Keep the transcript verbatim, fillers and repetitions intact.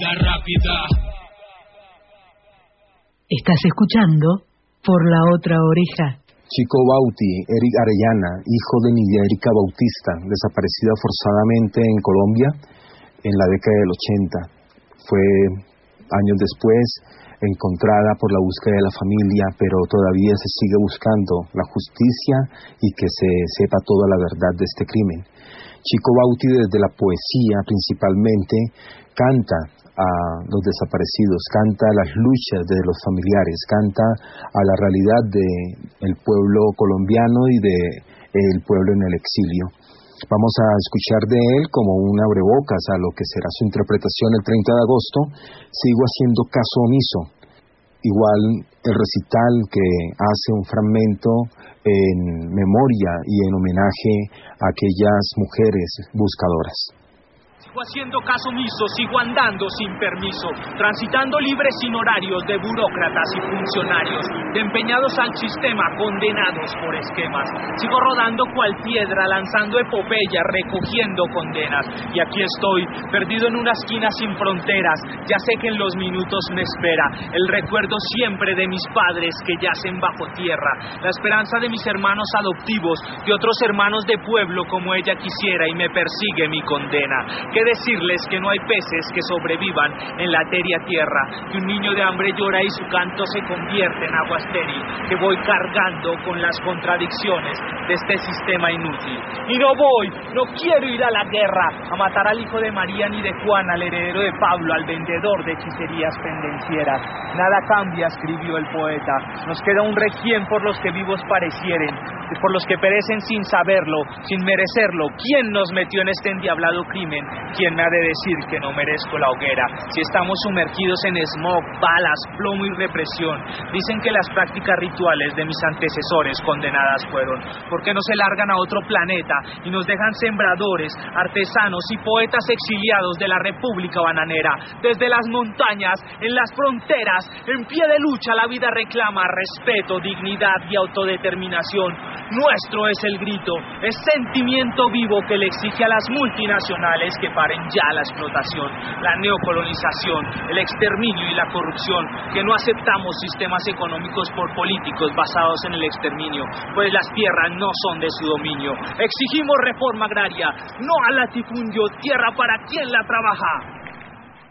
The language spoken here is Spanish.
vida rápida. Estás escuchando Por la Otra Oreja. Chico Bauti, Eric Arellana, hijo de Nidia Erika Bautista, desaparecida forzadamente en Colombia en la década del ochenta. Fue años después encontrada por la búsqueda de la familia, pero todavía se sigue buscando la justicia y que se sepa toda la verdad de este crimen. Chico Bauti, desde la poesía principalmente, canta a los desaparecidos, canta a las luchas de los familiares, canta a la realidad del pueblo colombiano y del pueblo en el exilio. Vamos a escuchar de él como un abrebocas a lo que será su interpretación el treinta de agosto, Sigo haciendo caso omiso. Igual el recital que hace un fragmento en memoria y en homenaje a aquellas mujeres buscadoras. Sigo haciendo caso omiso, sigo andando sin permiso, transitando libre sin horarios de burócratas y funcionarios, de empeñados al sistema, condenados por esquemas. Sigo rodando cual piedra, lanzando epopeyas, recogiendo condenas. Y aquí estoy, perdido en una esquina sin fronteras. Ya sé que en los minutos me espera el recuerdo siempre de mis padres que yacen bajo tierra, la esperanza de mis hermanos adoptivos, de otros hermanos de pueblo como ella quisiera, y me persigue mi condena. ¿Qué decirles? Que no hay peces que sobrevivan en la etérea tierra, que un niño de hambre llora y su canto se convierte en agua estéril, que voy cargando con las contradicciones de este sistema inútil. Y no voy, no quiero ir a la guerra, a matar al hijo de María ni de Juan, al heredero de Pablo, al vendedor de hechicerías pendencieras. Nada cambia, escribió el poeta, nos queda un requiem por los que vivos parecieren, por los que perecen sin saberlo, sin merecerlo. ¿Quién nos metió en este endiablado crimen? ¿Quién me ha de decir que no merezco la hoguera? Si estamos sumergidos en smog, balas, plomo y represión. Dicen que las prácticas rituales de mis antecesores condenadas fueron. ¿Por qué no se largan a otro planeta y nos dejan sembradores, artesanos y poetas exiliados de la República Bananera? Desde las montañas, en las fronteras, en pie de lucha, la vida reclama respeto, dignidad y autodeterminación. Nuestro es el grito, es sentimiento vivo que le exige a las multinacionales que paren ya la explotación, la neocolonización, el exterminio y la corrupción, que no aceptamos sistemas económicos por políticos basados en el exterminio, pues las tierras no son de su dominio. Exigimos reforma agraria, no al latifundio, tierra para quien la trabaja.